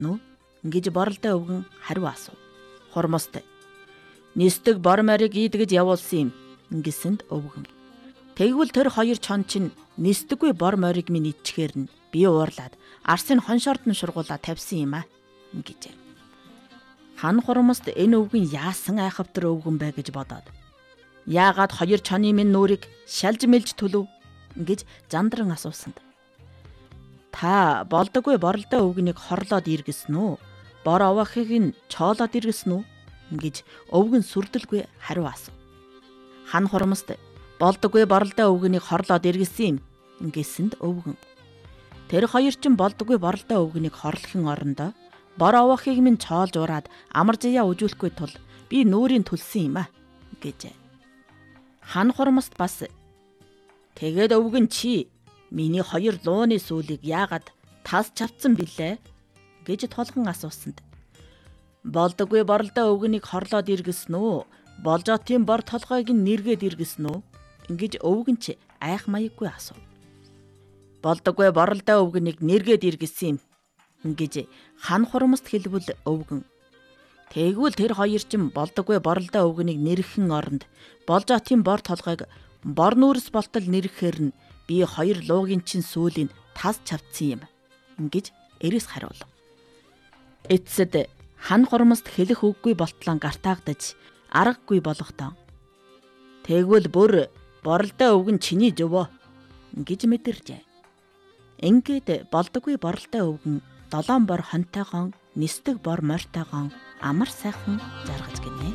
нөө? Ингэж боролтой өвгөн хариу асуув. Хормостой. Нисдэг бор морийг идэгж явуулсан юм гэсэнд өвгөн. Тэгвэл тэр хоёр чон чинь нисдэггүй бор морийг минь идчихээр нь би уурлаад арсын хоншоорд нь шургуулаа тавьсан юм аа гэжээ. Хан хормост энэ өвгөн яасан айхавтар өвгөн бай гэж бодоод яагаад хоёр чоны минь нүрийг шалж мэлж төлөв гэж зандран асуусанд. Та болдоггүй боролтой өвгөнийг хорлоод иргэсэн үү? Бор овоохыг нь чоолоод иргэсэн үү? Гэж өвгөн сүрдэлгүй хариу асуув. Хан хормост болдоггүй боролтой өвгөнийг хорлоод иргэсэн юм гэсэнд өвгөн. Тэр хоёр ч болдоггүй боролтой өвгөнийг хорлохын орондоо бор овоохыг минь чоолж ураад амар заяа үжүүлэхгүй тул би нүрийн төлсөн юм аа гэжээ. Хан хормост бас тэгээд өвгөн чи миний хоёр лууны сүүлийг яагаад тас чавцсан билээ гэж толгон асуусанд. Болдоггүй боролтой өвгөнийг хорлоод иргэсэн үү? Болжоотын бор толгойг нь нэргээд иргэсэн үү? Ингэж өвгөн чи айх маяггүй асуув. Болдоггүй боролтой өвгөнийг нэргээд иргэсэн юм гэж хан хормост хэлбэл өвгөн. Тэгвэл тэр хоёр ч болдоггүй боролтой өвгөнийг нэрхэн оронд болжоотын бор толгойг бор нүүрс болтол нэрхээр нь би хоёр луугийн чин сүүлийн тас чавцсан юм гэж эргэс хариулв. Эцэд хан хормост хэлэх үггүй болтлон гартаагдаж аргагүй болохдоо. Тэгвэл бүр боролтой өвгөн чиний зөвөө гэж мэдэржээ. Ингээд болдоггүй боролтой өвгөн 7 бор хонтойгоо нисдэг бор морьтойгоо амар сайхан жаргаж гинэ.